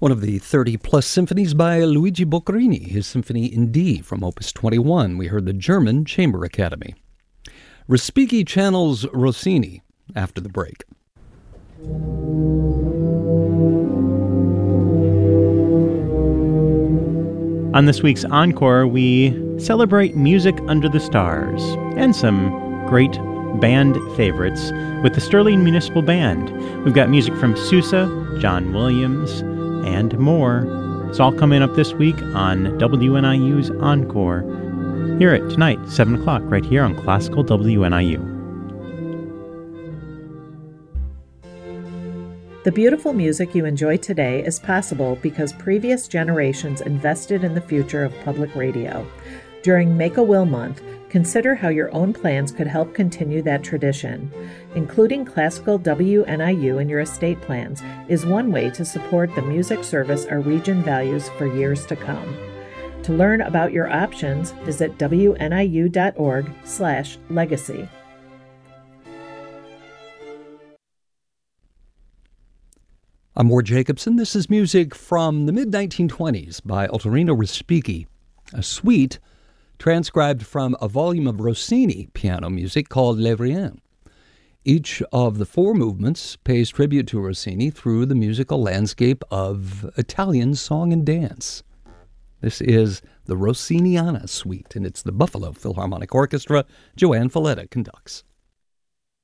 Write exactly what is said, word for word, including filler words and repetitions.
One of the thirty-plus symphonies by Luigi Boccherini, his Symphony in D from Opus twenty-one. We heard the German Chamber Academy. Respighi channels Rossini after the break. On this week's Encore, we celebrate music under the stars and some great band favorites with the Sterling Municipal Band. We've got music from Sousa, John Williams, and more. It's all coming up this week on W N I U's Encore. Hear it tonight, seven o'clock, right here on Classical W N I U. The beautiful music you enjoy today is possible because previous generations invested in the future of public radio. During Make-A-Will Month, consider how your own plans could help continue that tradition. Including Classical W N I U in your estate plans is one way to support the music service our region values for years to come. To learn about your options, visit W N I U dot org slash legacy. I'm Ward Jacobson. This is music from the mid nineteen twenties by Ottorino Respighi, a suite transcribed from a volume of Rossini piano music called Les Riens. Each of the four movements pays tribute to Rossini through the musical landscape of Italian song and dance. This is the Rossiniana Suite, and it's the Buffalo Philharmonic Orchestra. Joanne Falletta conducts.